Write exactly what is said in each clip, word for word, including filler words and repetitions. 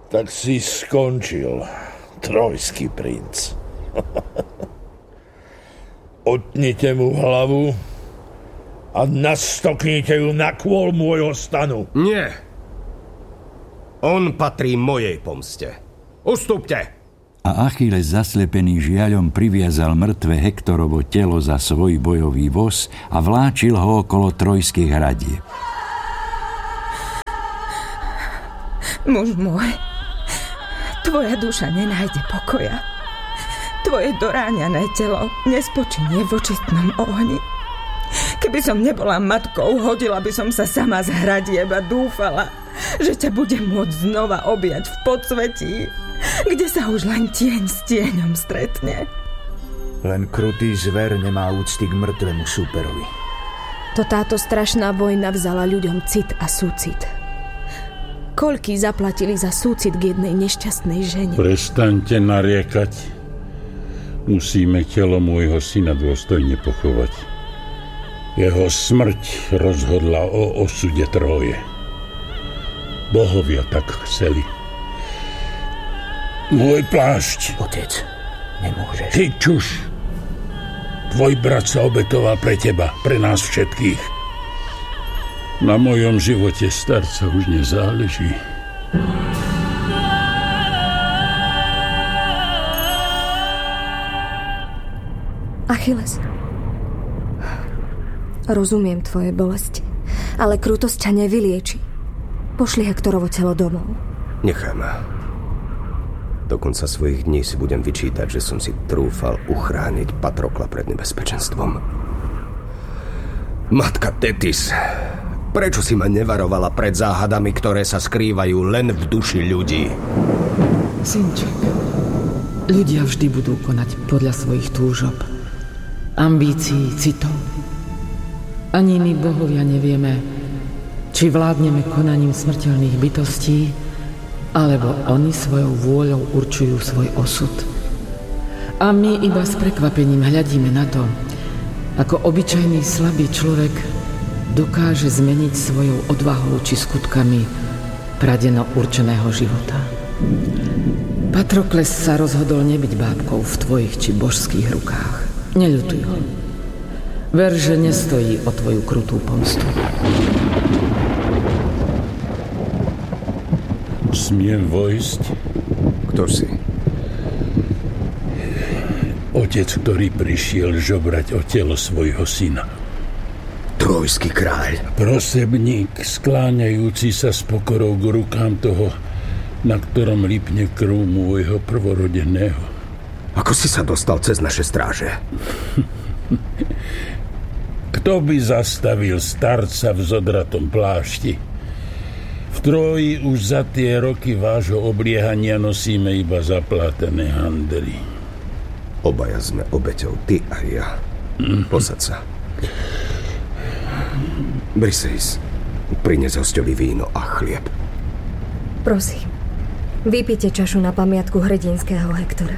Tak si skončil, trojský princ. Otnite mu hlavu a nastoknite ju na kôl môjho stanu. Nie. On patrí mojej pomste. Ustúpte. A Achilles, zaslepený žiaľom, priviazal mŕtve Hektorovo telo za svoj bojový voz a vláčil ho okolo trojských hradieb. Muž môj, tvoja duša nenájde pokoja. Tvoje doráňané telo nespočinie v očistnom ohni. Keby som nebola matkou, hodila by som sa sama z hradieb a dúfala, že ťa budem môcť znova objať v podsvetí, kde sa už len tieň s tieňom stretne. Len krutý zver nemá úcty k mŕtvemu súperovi. To táto strašná vojna vzala ľuďom cit a súcit. Koľkí zaplatili za súcit k jednej nešťastnej žene? Prestaňte nariekať. Musíme telo môjho syna dôstojne pochovať. Jeho smrť rozhodla o osude Tróje. Bohovia tak chceli. Môj plášť. Otec, nemôžeš. Ty čuš. Tvoj brat sa obetoval pre teba, pre nás všetkých. Na mojom živote starca už nezáleží. Achilles, rozumiem tvoje bolesti, ale krutosť ťa nevylieči. Pošli Hektorovo telo domov. Nechaj ma. Do konca svojich dní si budem vyčítať, že som si trúfal uchrániť Patrokla pred nebezpečenstvom. Matka Tetis, prečo si ma nevarovala pred záhadami, ktoré sa skrývajú len v duši ľudí? Synček, ľudia vždy budú konať podľa svojich túžob, ambícií, citov. Ani my, bohovia, nevieme, či vládneme konaním smrteľných bytostí, alebo oni svojou vôľou určujú svoj osud. A my iba s prekvapením hľadíme na to, ako obyčajný slabý človek dokáže zmeniť svojou odvahou či skutkami pradeno určeného života. Patrokles sa rozhodol nebyť bábkou v tvojich či božských rukách. Neľutuj ho. Ver, že nestojí o tvoju krutú pomstu. Smiem vojsť? Kto si? Otec, ktorý prišiel žobrať o telo svojho syna. Trojský kráľ. Prosebník, skláňajúci sa s pokorou k rukám toho, na ktorom lipne krv môjho prvorodeného. Ako si sa dostal cez naše stráže? Kto by zastavil starca v zodratom plášti? V Tróji už za tie roky vášho obliehania nosíme iba zaplátené handely. Obaja sme obeťou, ty a ja. Mm-hmm. Posaď sa. Briseis, prines hostovi víno a chlieb. Prosím, vypite čašu na pamiatku hrdinského Hektora.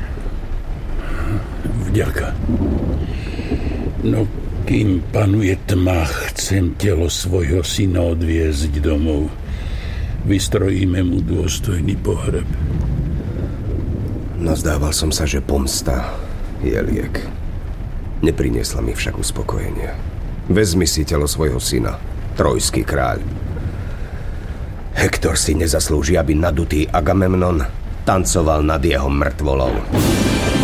Vďaka. No, kým panuje tma, chcem telo svojho syna odviezť domov. Vystrojíme mu dôstojný pohreb. Nazdával som sa, že pomsta je liek. Nepriniesla mi však uspokojenie. Vezmi si telo svojho syna, trojský kráľ. Hektor si nezaslúži, aby nadutý Agamemnon tancoval nad jeho mŕtvolou.